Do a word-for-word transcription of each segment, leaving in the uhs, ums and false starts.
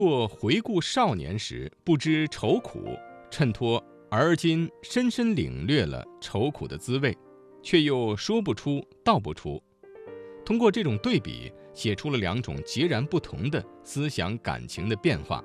或回顾少年时不知愁苦，衬托而今深深领略了愁苦的滋味，却又说不出道不出。通过这种对比，写出了两种截然不同的思想感情的变化。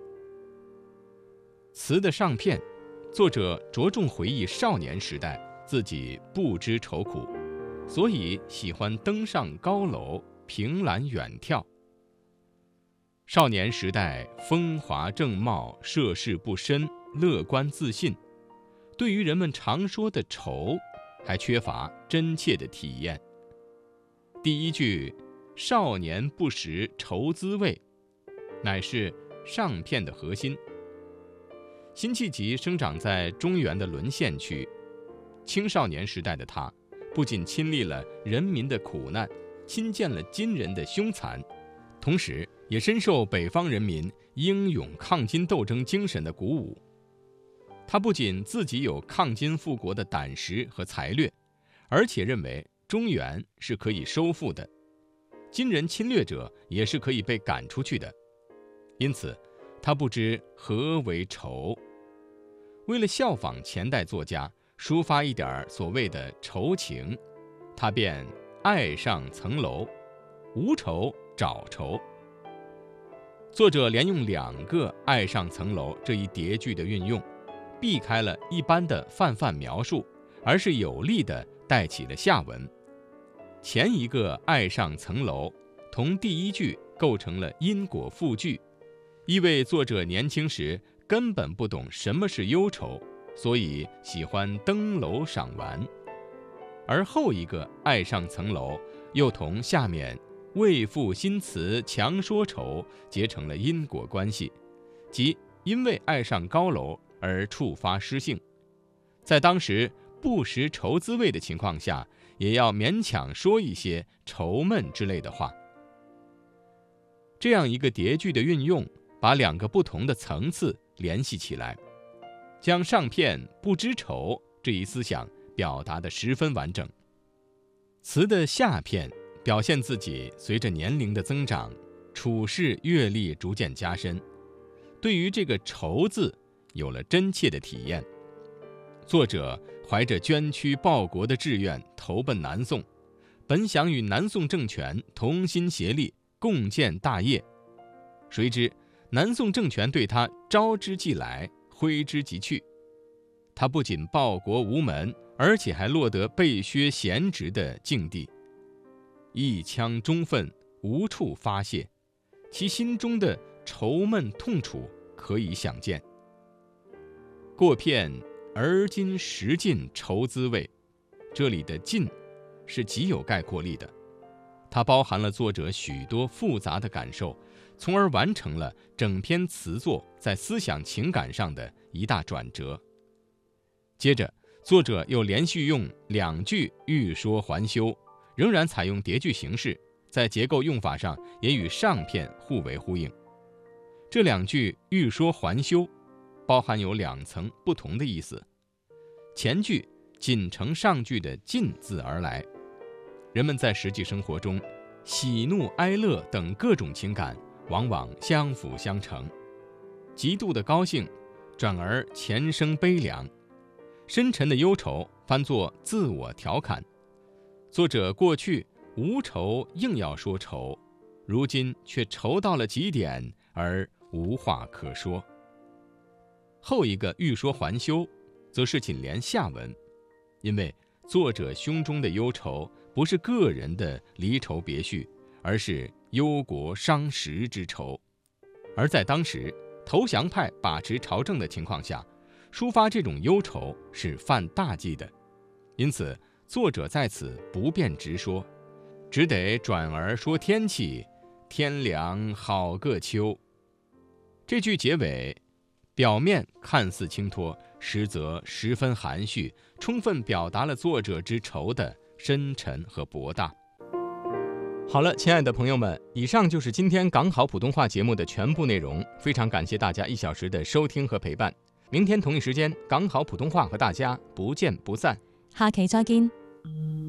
词的上片，作者着重回忆少年时代自己不知愁苦，所以喜欢登上高楼，凭栏远眺。少年时代风华正茂，涉世不深，乐观自信，对于人们常说的愁，还缺乏真切的体验。第一句少年不识愁滋味，乃是上片的核心。辛弃疾生长在中原的沦陷区，青少年时代的他不仅亲历了人民的苦难，亲见了金人的凶残，同时也深受北方人民英勇抗金斗争精神的鼓舞。他不仅自己有抗金复国的胆识和才略，而且认为中原是可以收复的，金人侵略者也是可以被赶出去的。因此他不知何为愁。为了效仿前代作家，抒发一点所谓的愁情，他便爱上层楼，无愁找愁。作者连用两个爱上层楼这一叠句的运用，避开了一般的泛泛描述，而是有力地带起了下文。前一个爱上层楼同第一句构成了因果复句，意味作者年轻时根本不懂什么是忧愁，所以喜欢登楼赏玩。而后一个爱上层楼又同下面为赋新词强说愁结成了因果关系，即因为爱上高楼而触发诗性，在当时不识愁滋味的情况下，也要勉强说一些愁闷之类的话。这样一个叠句的运用，把两个不同的层次联系起来，将上片不知愁这一思想表达得十分完整。词的下片表现自己随着年龄的增长，处事阅历逐渐加深，对于这个愁字有了真切的体验。作者怀着捐躯报国的志愿投奔南宋，本想与南宋政权同心协力，共建大业，谁知南宋政权对他招之即来，挥之即去。他不仅报国无门，而且还落得被削闲职的境地，一腔忠愤无处发泄，其心中的愁闷痛楚可以想见。过片而今识尽愁滋味，这里的尽是极有概括力的，它包含了作者许多复杂的感受，从而完成了整篇词作在思想情感上的一大转折。接着作者又连续用两句欲说还休，仍然采用叠句形式，在结构用法上也与上片互为呼应。这两句欲说还休包含有两层不同的意思。前句仅承上句的尽字而来，人们在实际生活中喜怒哀乐等各种情感往往相辅相成，极度的高兴转而前生悲凉，深沉的忧愁翻作自我调侃。作者过去无愁硬要说愁，如今却愁到了极点而无话可说。后一个欲说还休则是紧连下文，因为作者胸中的忧愁不是个人的离愁别绪，而是忧国伤时之愁。而在当时投降派把持朝政的情况下，抒发这种忧愁是犯大忌的，因此作者在此不便直说，只得转而说天气，天凉好个秋。这句结尾表面看似轻脱，实则十分含蓄，充分表达了作者之愁的深沉和博大。好了，亲爱的朋友们，以上就是今天港好普通话节目的全部内容，非常感谢大家一小时的收听和陪伴。明天同一时间，港好普通话和大家不见不散。 下期再見。